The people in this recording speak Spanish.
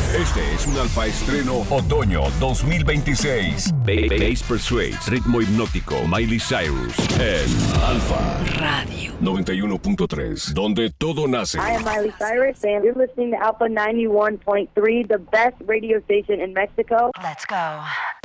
Este es un Alfa Estreno Otoño 2026. Bass Persuades, ritmo hipnótico, Miley Cyrus en Alfa Radio 91.3, donde todo nace. I am Miley Cyrus, and you're listening to Alpha 91.3, the best radio station in Mexico. Let's go.